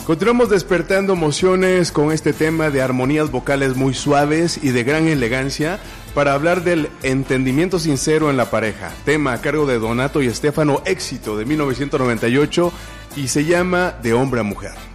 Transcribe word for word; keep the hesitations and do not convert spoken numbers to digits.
Continuamos despertando emociones con este tema de armonías vocales muy suaves y de gran elegancia para hablar del entendimiento sincero en la pareja. Tema a cargo de Donato y Estefano, éxito de mil novecientos noventa y ocho y se llama De hombre a mujer.